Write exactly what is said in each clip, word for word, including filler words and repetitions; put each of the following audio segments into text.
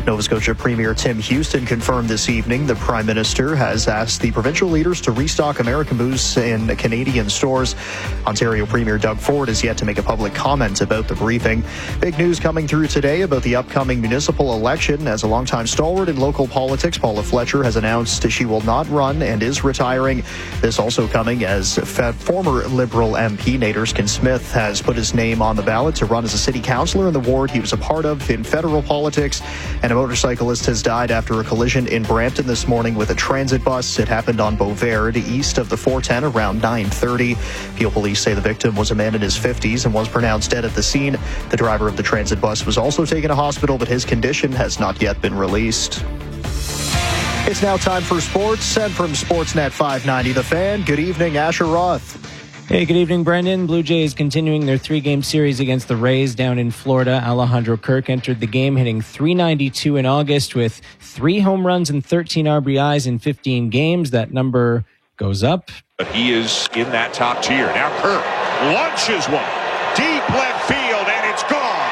Nova Scotia Premier Tim Houston confirmed this evening the Prime Minister has asked the provincial leaders to restock American Moose in Canadian stores. Ontario Premier Doug Ford is yet to make a public comment about the briefing. Big news coming through today about the upcoming municipal election, as a longtime stalwart in local politics, Paula Fletcher, has announced she will not run and is retiring. This also coming as former Liberal M P Nader Smith has put his name on the ballot to run as a city councillor in the ward he was a part of in federal politics. And a motorcyclist has died after a collision in Brampton this morning with a transit bus. It happened on Beauvert, east of the four ten, around nine thirty. Peel police say the victim was a man in his fifties and was pronounced dead at the scene. The driver of the transit bus was also taken to hospital, but his condition has not yet been released. It's now time for sports, and from Sportsnet five ninety The Fan, good evening, Asher Roth. Hey, good evening, Brendan. Blue Jays continuing their three-game series against the Rays down in Florida. Alejandro Kirk entered the game hitting three ninety-two in August with three home runs and thirteen R B Is in fifteen games. That number goes up. But he is in that top tier. Now Kirk launches one. Deep left field, and it's gone.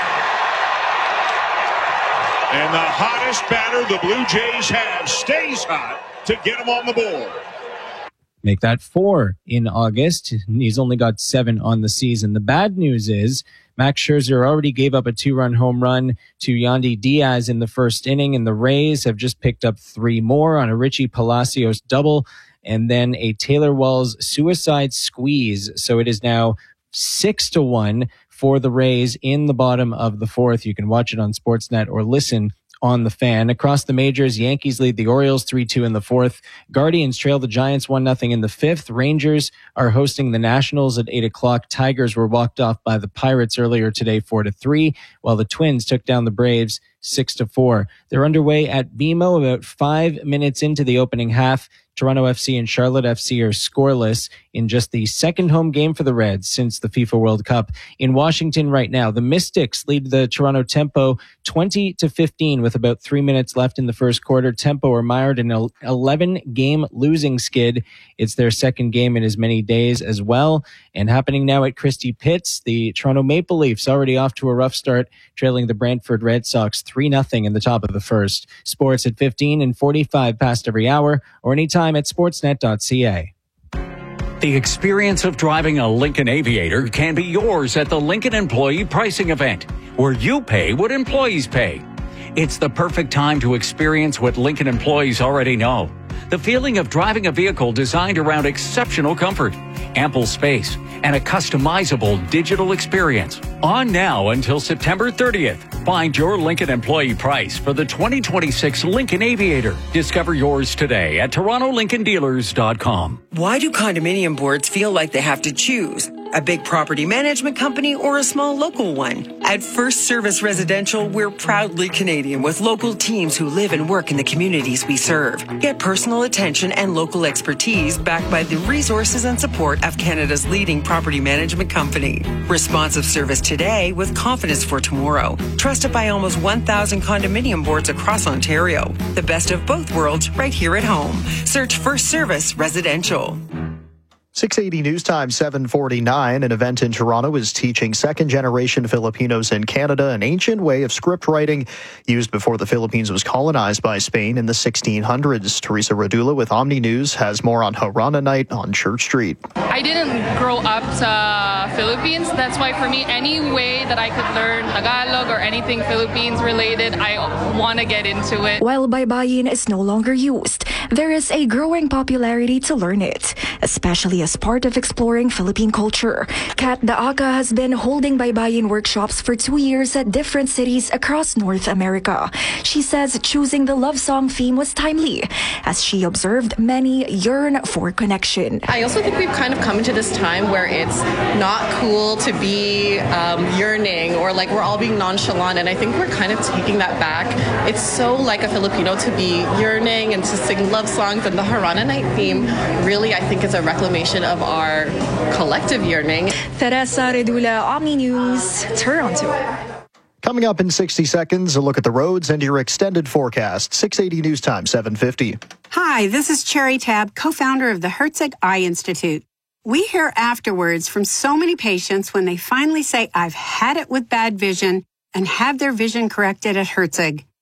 And the hottest batter the Blue Jays have stays hot to get him on the board. Make that four in August. He's only got seven on the season. The bad news is Max Scherzer already gave up a two-run home run to Yandy Diaz in the first inning, and the Rays have just picked up three more on a Richie Palacios double and then a Taylor Walls suicide squeeze. So it is now six to one for the Rays in the bottom of the fourth. You can watch it on Sportsnet or listen on the Fan. Across the majors, Yankees lead the Orioles three two in the fourth. Guardians trail the Giants one nothing in the fifth. Rangers are hosting the Nationals at eight o'clock. Tigers were walked off by the Pirates earlier today four to three, while the Twins took down the Braves six to four. They're underway at B M O about five minutes into the opening half. Toronto F C and Charlotte F C are scoreless in just the second home game for the Reds since the FIFA World Cup. In Washington right now, the Mystics lead the Toronto Tempo twenty to fifteen with about three minutes left in the first quarter. Tempo are mired in an eleven game losing skid. It's their second game in as many days as well. And happening now at Christie Pitts, the Toronto Maple Leafs already off to a rough start, trailing the Brantford Red Sox three nothing in the top of the first. Sports at fifteen and forty-five past every hour, or anytime at sportsnet dot c a. The experience of driving a Lincoln Aviator can be yours at the Lincoln Employee Pricing Event, where you pay what employees pay. It's the perfect time to experience what Lincoln employees already know. The feeling of driving a vehicle designed around exceptional comfort, ample space, and a customizable digital experience. On now until September thirtieth. Find your Lincoln employee price for the twenty twenty-six Lincoln Aviator. Discover yours today at toronto lincoln dealers dot com. Why do condominium boards feel like they have to choose? A big property management company or a small local one? At First Service Residential, we're proudly Canadian with local teams who live and work in the communities we serve. Get personal attention and local expertise backed by the resources and support of Canada's leading property management company. Responsive service today with confidence for tomorrow. Trusted by almost one thousand condominium boards across Ontario. The best of both worlds right here at home. Search First Service Residential. six eighty News Time, seven forty-nine. An event in Toronto is teaching second-generation Filipinos in Canada an ancient way of script writing used before the Philippines was colonized by Spain in the sixteen hundreds. Teresa Radula with Omni News has more on Harana Night on Church Street. I didn't grow up to Philippines. That's why for me, any way that I could learn Tagalog or anything Philippines related, I want to get into it. While baybayin is no longer used, there is a growing popularity to learn it, especially as part of exploring Philippine culture. Kat Daaka has been holding baybayin workshops for two years at different cities across North America. She says choosing the love song theme was timely, as she observed many yearn for connection. I also think we've kind of come into this time where it's not cool to be um, yearning or like we're all being nonchalant, and I think we're kind of taking that back. It's so like a Filipino to be yearning and to sing love songs, and the Harana Night theme really, I think, is a reclamation of our collective yearning. Teresa Redula, Omni News, Toronto. Coming up in sixty seconds, a look at the roads and your extended forecast. six eighty News Time, seven fifty. Hi, this is Cherry Tab, co-founder of the Herzig Eye Institute. We hear afterwards from so many patients when they finally say, I've had it with bad vision, and have their vision corrected at Herzig.